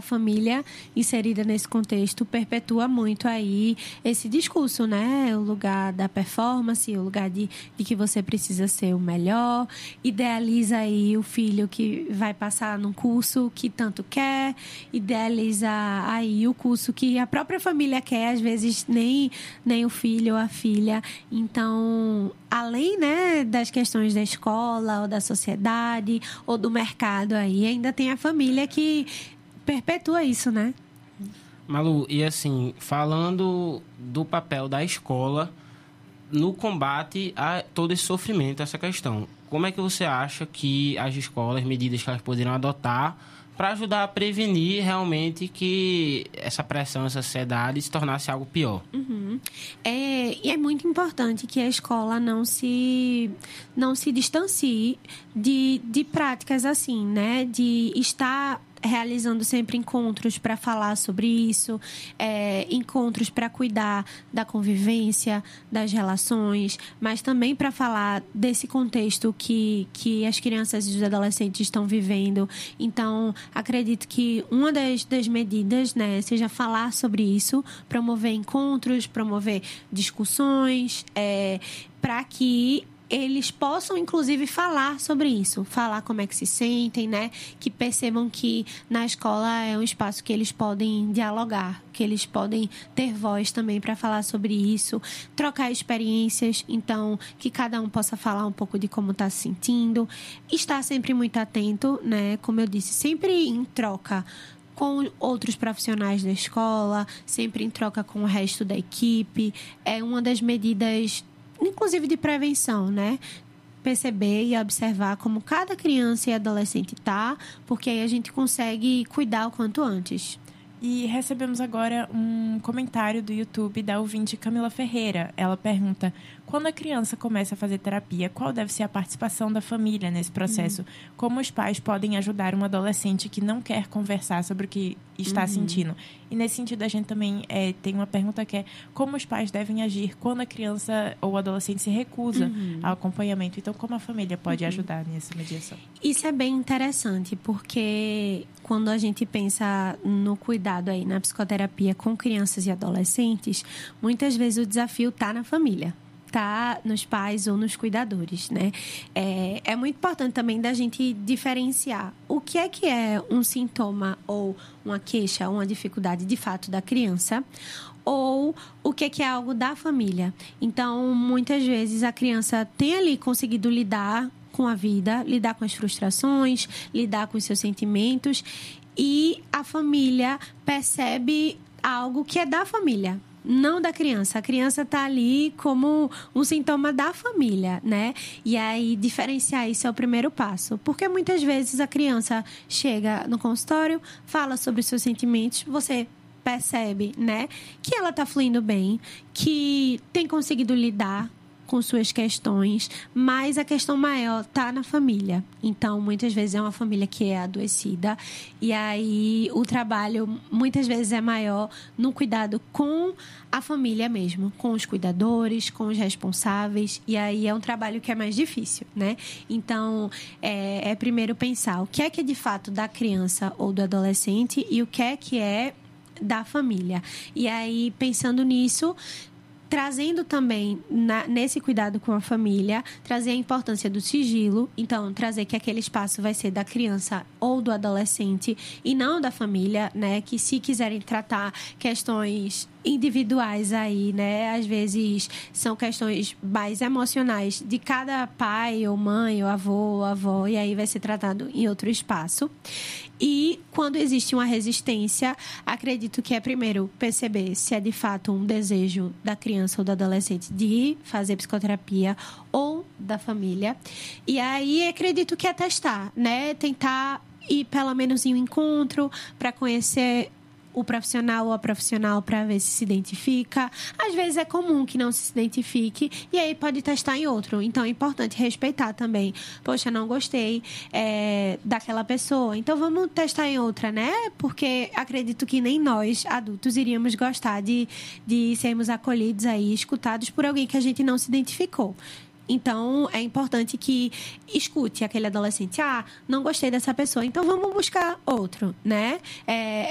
a família inserida nesse contexto perpetua muito aí esse discurso, né? O lugar da performance, o lugar de que você precisa ser o melhor, idealiza aí o filho que vai passar num curso que tanto quer, idealiza aí o curso que a própria família quer, às vezes nem o filho ou a filha. Então, além, né, das questões da escola ou da sociedade ou do mercado aí, ainda tem a família que perpetua isso, né? Malu, e assim, falando do papel da escola no combate a todo esse sofrimento, essa questão, como é que você acha que as escolas, medidas que elas poderiam adotar para ajudar a prevenir realmente que essa pressão, essa ansiedade se tornasse algo pior? E é muito importante que a escola não se distancie de práticas assim, né? De estar realizando sempre encontros para falar sobre isso, encontros para cuidar da convivência, das relações, mas também para falar desse contexto que as crianças e os adolescentes estão vivendo. Então, acredito que uma das medidas, né, seja falar sobre isso, promover encontros, promover discussões, para que eles possam, inclusive, falar sobre isso, falar como é que se sentem, né? Que percebam que na escola é um espaço que eles podem dialogar, que eles podem ter voz também para falar sobre isso, trocar experiências, então, que cada um possa falar um pouco de como está se sentindo, estar sempre muito atento, né? Como eu disse, sempre em troca com outros profissionais da escola, sempre em troca com o resto da equipe. É uma das medidas, inclusive de prevenção, né? Perceber e observar como cada criança e adolescente está, porque aí a gente consegue cuidar o quanto antes. E recebemos agora um comentário do YouTube da ouvinte Camila Ferreira. Ela pergunta: quando a criança começa a fazer terapia, qual deve ser a participação da família nesse processo? Como os pais podem ajudar um adolescente que não quer conversar sobre o que está sentindo? E nesse sentido, a gente também tem uma pergunta que é: como os pais devem agir quando a criança ou o adolescente se recusa ao acompanhamento? Então, como a família pode ajudar nessa mediação? Isso é bem interessante, porque quando a gente pensa no cuidado aí, na psicoterapia com crianças e adolescentes, muitas vezes o desafio está na família. Tá nos pais ou nos cuidadores, né? É muito importante também da gente diferenciar o que é um sintoma ou uma queixa, uma dificuldade de fato da criança, ou o que é algo da família. Então, muitas vezes a criança tem ali conseguido lidar com a vida, lidar com as frustrações, lidar com os seus sentimentos, e a família percebe algo que é da família, não da criança. A criança está ali como um sintoma da família, né? E aí, diferenciar isso é o primeiro passo. Porque muitas vezes a criança chega no consultório, fala sobre os seus sentimentos, você percebe, né, que ela está fluindo bem, que tem conseguido lidar com suas questões, mas a questão maior está na família. Então, muitas vezes é uma família que é adoecida, e aí o trabalho muitas vezes é maior no cuidado com a família mesmo, com os cuidadores, com os responsáveis, e aí é um trabalho que é mais difícil, né? Então, é primeiro pensar o que é de fato da criança ou do adolescente e o que é da família. E aí, pensando nisso, trazendo também nesse cuidado com a família, trazer a importância do sigilo. Então, trazer que aquele espaço vai ser da criança ou do adolescente e não da família, né? Que se quiserem tratar questões individuais aí, né? Às vezes são questões mais emocionais de cada pai ou mãe ou avô ou avó, e aí vai ser tratado em outro espaço. E quando existe uma resistência, acredito que é primeiro perceber se é de fato um desejo da criança ou do adolescente de fazer psicoterapia ou da família. E aí acredito que é testar, né? Tentar ir pelo menos em um encontro para conhecer o profissional ou a profissional para ver se identifica. Às vezes é comum que não se identifique e aí pode testar em outro. Então é importante respeitar também. Poxa, não gostei daquela pessoa, então vamos testar em outra, né? Porque acredito que nem nós, adultos, iríamos gostar de sermos acolhidos aí, escutados por alguém que a gente não se identificou. Então, é importante que escute aquele adolescente. Não gostei dessa pessoa, então vamos buscar outro, né?